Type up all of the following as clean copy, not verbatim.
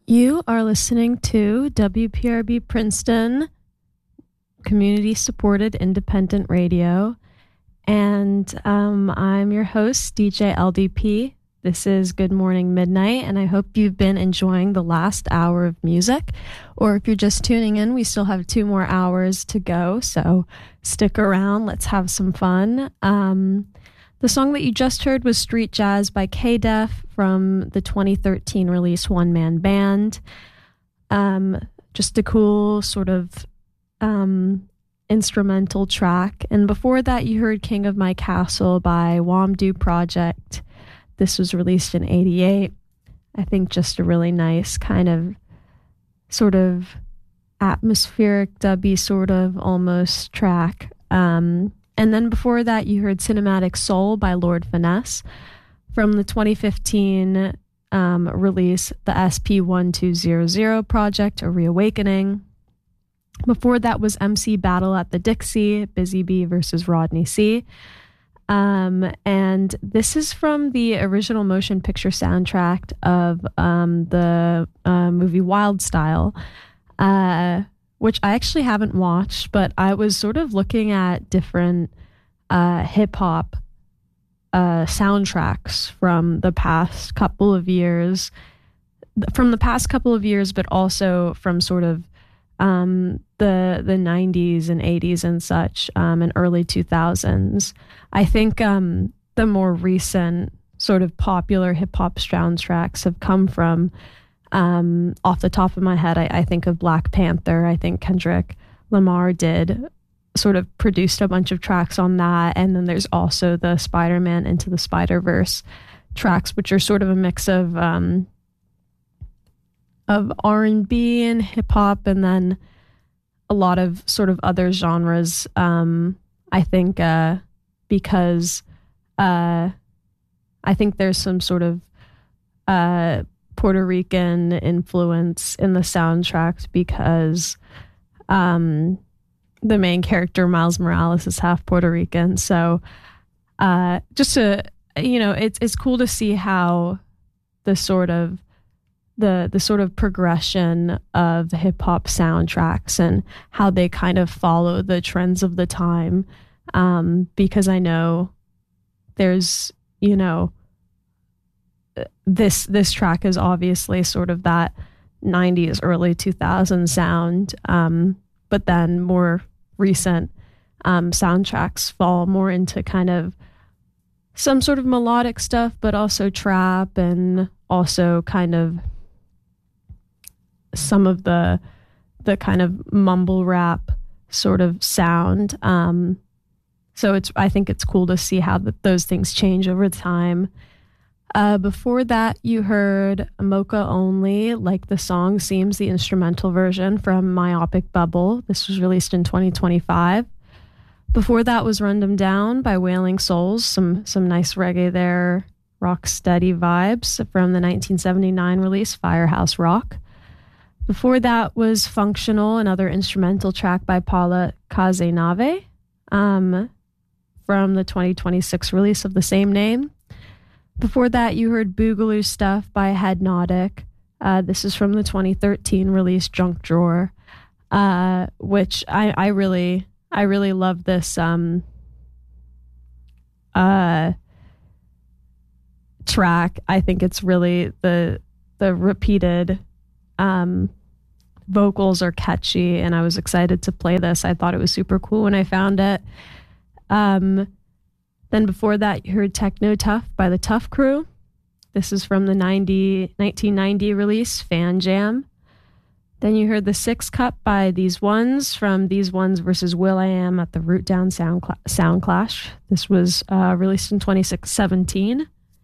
You are listening to WPRB Princeton, community supported independent radio. And I'm your host, DJ LDP. This is Good Morning Midnight, and I hope you've been enjoying the last hour of music. Or if you're just tuning in, we still have 2 more hours to go, so stick around. Let's have some fun. The song that you just heard was Street Jazz by K-Def from the 2013 release One Man Band. Just a cool sort of instrumental track. And before that, you heard King of My Castle by Wamdue Project. This was released in '88. I think just a really nice kind of sort of atmospheric, dubby sort of almost track. And then before that, you heard Cinematic Soul by Lord Finesse from the 2015 release, the SP1200 Project, A Reawakening. Before that was MC Battle at the Dixie, Busy Bee versus Rodney C. And this is from the original motion picture soundtrack of the movie Wild Style, which I actually haven't watched, but I was sort of looking at different hip-hop soundtracks from the past couple of years, but also from sort of the 90s and 80s and such, and early 2000s. I think the more recent sort of popular hip-hop soundtracks have come from, off the top of my head, I think of Black Panther. I think Kendrick Lamar sort of produced a bunch of tracks on that. And then there's also the Spider-Man Into the Spider-Verse tracks, which are sort of a mix of R&B and hip-hop, and then a lot of sort of other genres. I think because I think there's some sort of Puerto Rican influence in the soundtracks because the main character, Miles Morales, is half Puerto Rican. So just to, it's cool to see how the sort of progression of hip hop soundtracks and how they kind of follow the trends of the time. Because I know there's, this track is obviously sort of that 90s, early 2000s sound. But then more recent soundtracks fall more into kind of some sort of melodic stuff, but also trap and also kind of some of the kind of mumble rap sort of sound. So I think it's cool to see how those things change over time. Before that, you heard Mocha Only, Like the Song Seems, the instrumental version from Myopic Bubble. This was released in 2025. Before that was Run Them Down by Wailing Souls. Some nice reggae there, rock steady vibes from the 1979 release Firehouse Rock. Before that was Functional, another instrumental track by Paula Cazenave, from the 2026 release of the same name. Before that, you heard Boogaloo Stuff by Headnotic. This is from the 2013 release Junk Drawer, which I really love this track. I think it's really the repeated vocals are catchy, and I was excited to play this. I thought it was super cool when I found it. Then before that, you heard Techno Tough by the Tough Crew. This is from the 1990 release, Fan Jam. Then you heard The Six Cup by These Ones from These Ones versus will.i.am at the Root Down Sound Clash. This was released in 2017.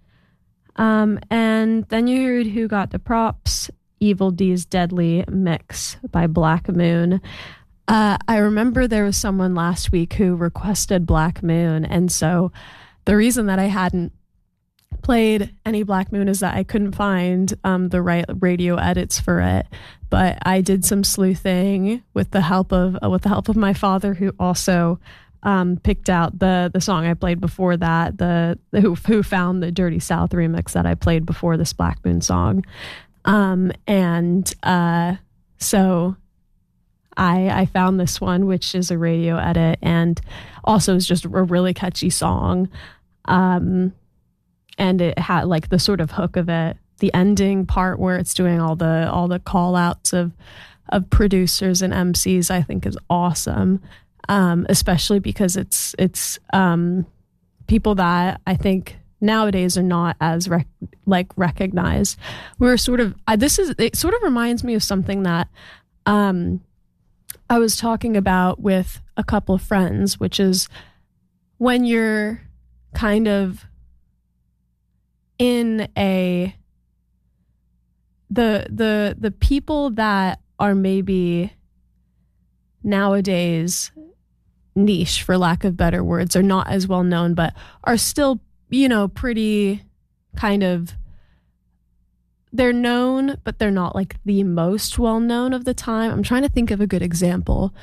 And then you heard Who Got the Props, Evil D's Deadly Mix by Black Moon. I remember there was someone last week who requested Black Moon, and so the reason that I hadn't played any Black Moon is that I couldn't find the right radio edits for it. But I did some sleuthing with the help of my father, who also picked out the song I played before that, who found the Dirty South remix that I played before this Black Moon song. So I found this one, which is a radio edit and also is just a really catchy song. And it had like the sort of hook of it, the ending part where it's doing all the call outs of producers and MCs, I think is awesome. Especially because it's people that I think nowadays are not as recognized. We're sort of it sort of reminds me of something that I was talking about with a couple of friends, which is when you're kind of in the people that are maybe nowadays niche, for lack of better words, are not as well known, but are still, pretty kind of, they're known, but they're not like the most well known of the time. I'm trying to think of a good example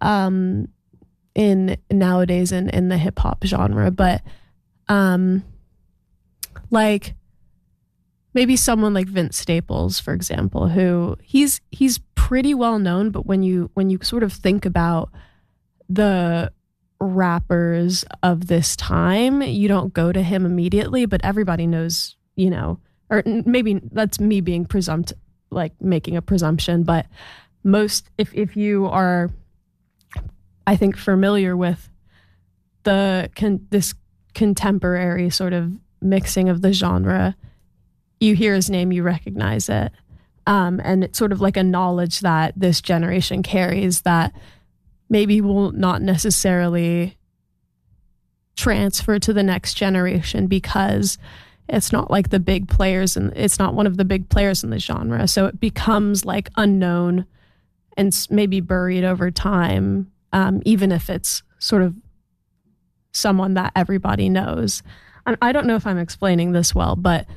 in nowadays in the hip hop genre, but like maybe someone like Vince Staples, for example, who he's pretty well known, but when you sort of think about the rappers of this time, you don't go to him immediately, but everybody knows, or maybe that's me being making a presumption, but most, if you are, I think, familiar with this contemporary sort of mixing of the genre, you hear his name, you recognize it. And it's sort of like a knowledge that this generation carries that maybe will not necessarily transfer to the next generation because it's not like the big players, and it's not one of the big players in the genre. So it becomes like unknown and maybe buried over time, even if it's sort of someone that everybody knows. I don't know if I'm explaining this well, but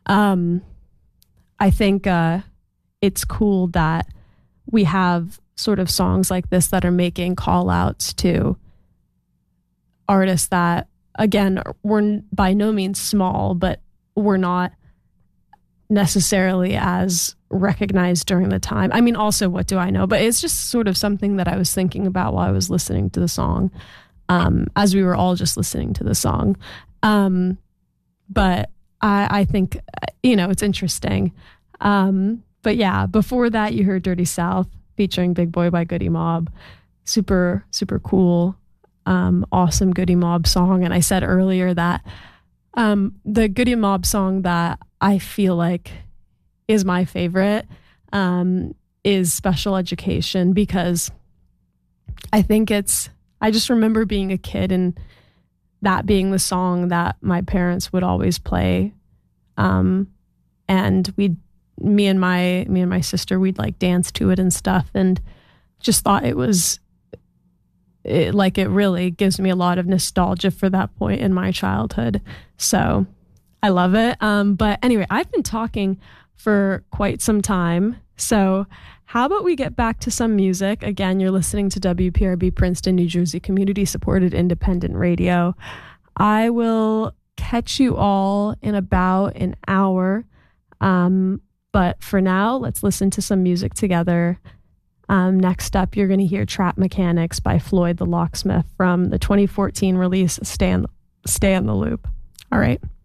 I think it's cool that we have sort of songs like this that are making call outs to artists that, again, were by no means small, but were not necessarily as recognized during the time. I mean, also, what do I know? But it's just sort of something that I was thinking about while I was listening to the song, as we were all just listening to the song. But I think, it's interesting. But yeah, before that, you heard Dirty South featuring Big Boy by Goody Mob. Super, super cool, awesome Goody Mob song. And I said earlier that the Goody Mob song that I feel like is my favorite is Special Education, because I think I just remember being a kid and that being the song that my parents would always play. And me and my sister, we'd like dance to it and stuff, and just thought it really gives me a lot of nostalgia for that point in my childhood. So I love it. But anyway, I've been talking for quite some time. So how about we get back to some music? Again, you're listening to WPRB Princeton, New Jersey, community-supported independent radio. I will catch you all in about an hour. But for now, let's listen to some music together. Next up, you're going to hear Trap Mechanics by Floyd the Locksmith from the 2014 release Stay in the Loop. All right.